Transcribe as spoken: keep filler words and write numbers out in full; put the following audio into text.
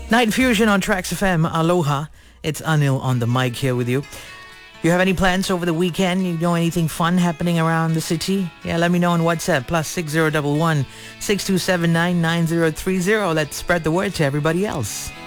Night Fusion on Trax F M. Aloha. It's Anil on the mic here with you. You have any plans over the weekend? You know anything fun happening around the city? Yeah, let me know on WhatsApp. Plus six zero one one, six two seven nine, nine zero three zero. Let's spread the word to everybody else.